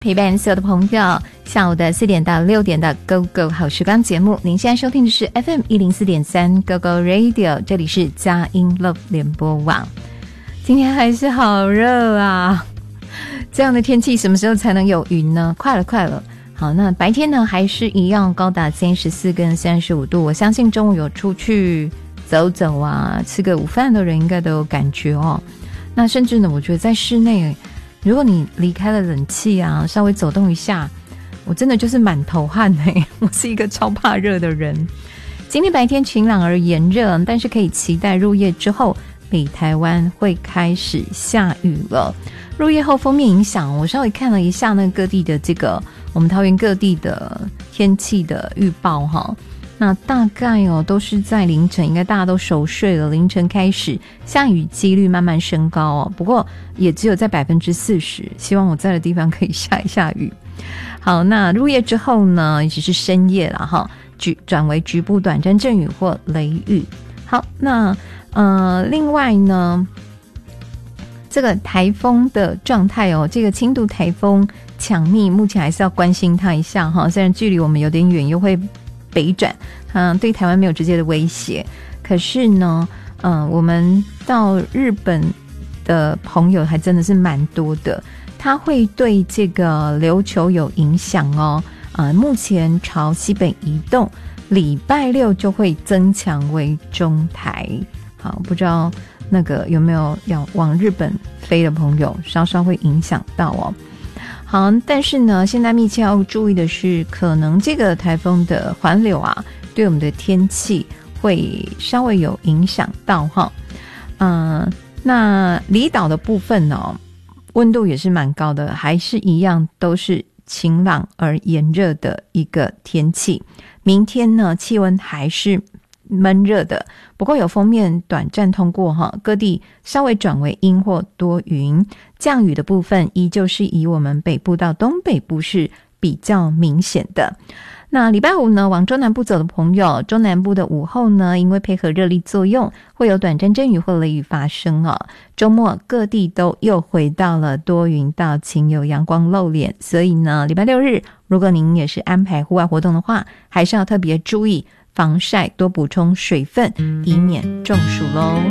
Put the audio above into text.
陪伴所有的朋友，下午的4点到6点的 Go Go 好时光节目，您现在收听的是 FM 104.3 Go Go Radio， 这里是佳音 Love 联播网。今天还是好热啊，这样的天气什么时候才能有云呢？快了。好，那白天呢还是一样高达34跟35度，我相信中午有出去走走啊，吃个午饭的人应该都有感觉哦。那甚至呢，我觉得在室内，如果你离开了冷气啊，稍微走动一下，我真的就是满头汗我是一个超怕热的人。今天白天晴朗而炎热，但是可以期待入夜之后北台湾会开始下雨了。入夜后锋面影响，我稍微看了一下那各地的这个我们桃园各地的天气的预报哈，那大概都是在凌晨，应该大家都熟睡了，凌晨开始下雨几率慢慢升高不过也只有在40%，希望我在的地方可以下一下雨。好，那入夜之后呢，也只是深夜了哈，转为局部短暂阵雨或雷雨。好，那另外呢，这个台风的状态这个轻度台风强密，目前还是要关心它一下哈。虽然距离我们有点远，又会北转，对台湾没有直接的威胁，可是呢，我们到日本的朋友还真的是蛮多的，它会对这个琉球有影响目前朝西北移动，礼拜六就会增强为中台。好，不知道那个有没有要往日本飞的朋友，稍稍会影响到好，但是呢，现在密切要注意的是，可能这个台风的环流对我们的天气会稍微有影响到那离岛的部分温度也是蛮高的，还是一样都是晴朗而炎热的一个天气。明天呢，气温还是闷热的，不过有锋面短暂通过各地稍微转为阴或多云，降雨的部分依旧是以我们北部到东北部是比较明显的。那礼拜五呢，往中南部走的朋友，中南部的午后呢，因为配合热力作用，会有短暂阵雨或雷雨发生周末各地都又回到了多云到晴，有阳光露脸，所以呢，礼拜六日如果您也是安排户外活动的话，还是要特别注意防晒，多补充水分，以免中暑咯。